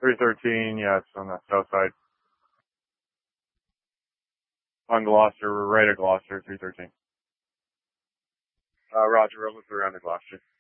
313, yeah, it's on the south side. On Gloucester, we're right at Gloucester, 313. Roger, we're almost around the Gloucester.